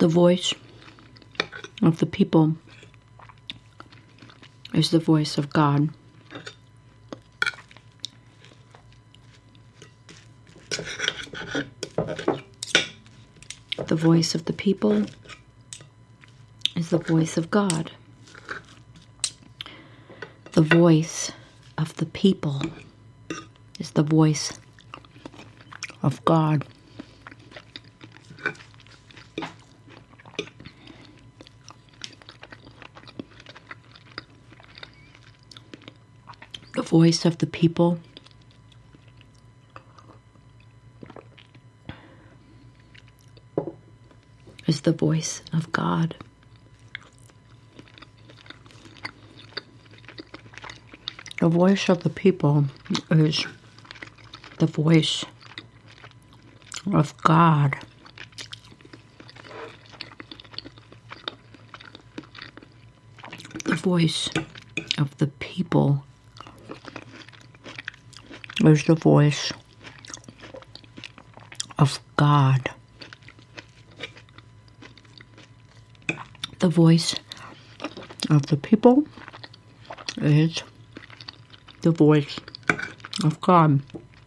The voice of the people is the voice of God. The voice of the people is the voice of God. The voice of the people is the voice of God. The voice of the people is the voice of God. The voice of the people is the voice of God. The voice of the people is the voice of God. The voice of the people is the voice of God.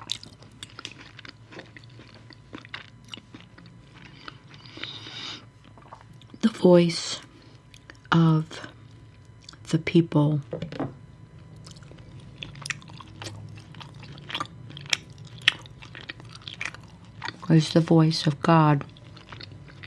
The voice of the people is the voice of God.